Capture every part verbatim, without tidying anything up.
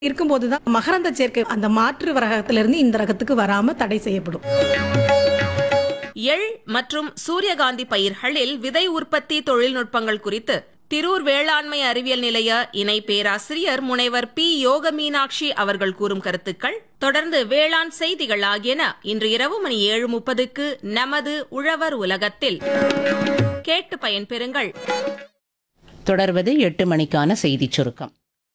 இருக்கும்போதுதான் மகரந்த சேர்க்கை அந்த மாற்று ரகத்திலிருந்து இந்த ரகத்துக்கு வராம தடை செய்யப்படும். எள் மற்றும் சூரியகாந்தி பயிர்களில் விதை உற்பத்தி தொழில்நுட்பங்கள் குறித்து திரூர் வேளாண்மை அறிவியல் நிலைய இணை பேராசிரியர் முனைவர் பி யோக மீனாட்சி அவர்கள் கூறும் கருத்துக்கள், தொடர்ந்து வேளாண் செய்திகள் ஆகியன இன்று இரவு மணி ஏழு முப்பதுக்கு நமது உழவர் உலகத்தில் கேட்டு பயன்பெறுங்கள். தொடர்வது எட்டு மணிக்கான செய்திச் சுருக்கம்.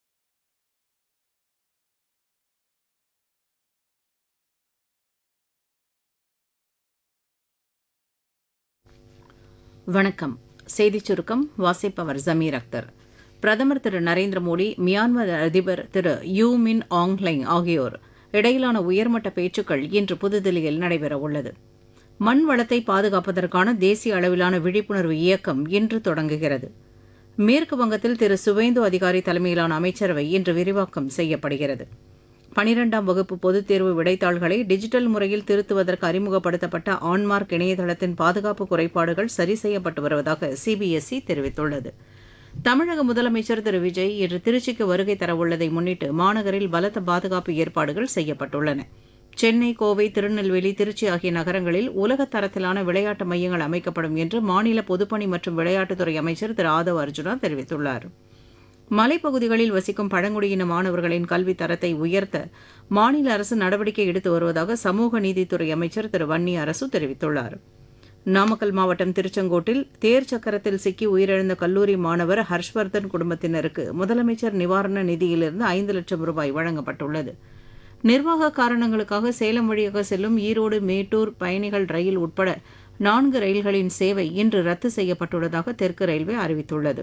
வணக்கம். செய்திச் சுருக்கம் வாசிப்பவர் ஜமீர் அக்தர். பிரதமர் திரு நரேந்திர மோடி, மியான்மர் அதிபர் திரு யூ மின் ஆங்லைங் ஆகியோர் இடையிலான உயர்மட்ட பேச்சுக்கள் இன்று புதுதில்லியில் நடைபெறவுள்ளது. மண் வளத்தை பாதுகாப்பதற்கான தேசிய அளவிலான விழிப்புணர்வு இயக்கம் இன்று தொடங்குகிறது. மேற்கு வங்கத்தில் திரு சுவேந்து அதிகாரி தலைமையிலான அமைச்சரவை இன்று விரிவாக்கம் செய்யப்படுகிறது. பனிரெண்டாம் வகுப்பு பொதுத் தேர்வு விடைத்தாள்களை டிஜிட்டல் முறையில் திருத்துவதற்கு அறிமுகப்படுத்தப்பட்ட ஆன்மார்க் இணையதளத்தின் பாதுகாப்பு குறைபாடுகள் சரி செய்யப்பட்டு வருவதாக சிபிஎஸ்இ தெரிவித்துள்ளது. தமிழக முதலமைச்சர் திரு விஜய் இன்று திருச்சிக்கு வருகை தரவுள்ளதை முன்னிட்டு மாநகரில் பலத்த பாதுகாப்பு ஏற்பாடுகள் செய்யப்பட்டுள்ளன. சென்னை, கோவை, திருநெல்வேலி, திருச்சி ஆகிய நகரங்களில் உலகத் தரத்திலான விளையாட்டு மையங்கள் அமைக்கப்படும் என்று மாநில பொதுப்பணி மற்றும் விளையாட்டுத்துறை அமைச்சர் திரு ஆதவ் அர்ஜுனா தெரிவித்துள்ளார். மலைப்பகுதிகளில் வசிக்கும் பழங்குடியின மாணவர்களின் கல்வித் தரத்தை உயர்த்த மாநில அரசு நடவடிக்கை எடுத்து வருவதாக சமூக நீதித்துறை அமைச்சர் திரு வன்னி அரசு தெரிவித்துள்ளார். நாமக்கல் மாவட்டம் திருச்செங்கோட்டில் தேர் சக்கரத்தில் சிக்கி உயிரிழந்த கல்லூரி மாணவர் ஹர்ஷ்வர்தன் குடும்பத்தினருக்கு முதலமைச்சர் நிவாரண நிதியிலிருந்து ஐந்து லட்சம் ரூபாய் வழங்கப்பட்டுள்ளது. நிர்வாக காரணங்களுக்காக சேலம் வழியாக செல்லும் ஈரோடு மேட்டூர் பயணிகள் ரயில் உட்பட நான்கு ரயில்களின் சேவை இன்று ரத்து செய்யப்பட்டுள்ளதாக தெற்கு ரயில்வே அறிவித்துள்ளது.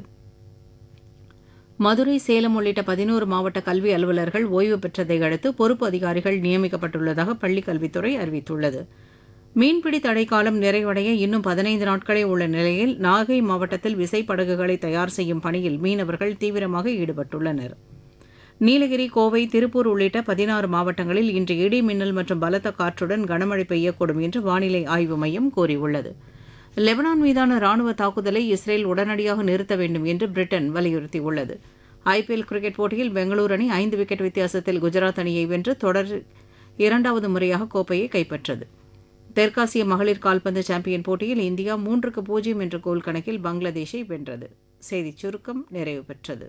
மதுரை, சேலம் உள்ளிட்ட பதினோரு மாவட்ட கல்வி அலுவலர்கள் ஓய்வு பெற்றதை அடுத்து பொறுப்பு அதிகாரிகள் நியமிக்கப்பட்டுள்ளதாக பள்ளிக் கல்வித்துறை அறிவித்துள்ளது. மீன்பிடி தடைக்காலம் நிறைவடைய இன்னும் பதினைந்து நாட்களே உள்ள நிலையில் நாகை மாவட்டத்தில் விசைப்படகுகளை தயார் செய்யும் பணியில் மீனவர்கள் தீவிரமாக ஈடுபட்டுள்ளனர். நீலகிரி, கோவை, திருப்பூர் உள்ளிட்ட பதினாறு மாவட்டங்களில் இன்று இடி மின்னல் மற்றும் பலத்த காற்றுடன் கனமழை பெய்யக்கூடும் என்று வானிலை ஆய்வு மையம் கூறியுள்ளது. லெபனான் மீதான ராணுவ தாக்குதலை இஸ்ரேல் உடனடியாக நிறுத்த வேண்டும் என்று பிரிட்டன் வலியுறுத்தியுள்ளது. ஐபிஎல் கிரிக்கெட் போட்டியில் பெங்களூரு அணி ஐந்து விக்கெட் வித்தியாசத்தில் குஜராத் அணியை வென்று தொடர் இரண்டாவது முறையாக கோப்பையை கைப்பற்றது. தெற்காசிய மகளிர் கால்பந்து சாம்பியன் போட்டியில் இந்தியா மூன்றுக்கு பூஜ்ஜியம் என்ற கோல் கணக்கில் பங்களாதேஷை வென்றது. செய்திச் சுருக்கம் நிறைவு பெற்றது.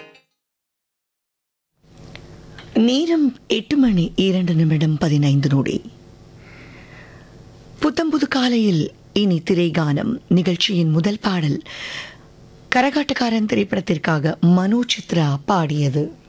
நேரம் எட்டு மணி இரண்டு நிமிடம் பதினைந்து நொடி. புத்தம்புது காலையில் இனி திரைகானம் நிகழ்ச்சியின் முதல் பாடல் கரகாட்டக்காரன் திரைப்படத்திற்காக மனோ சித்ரா பாடியது.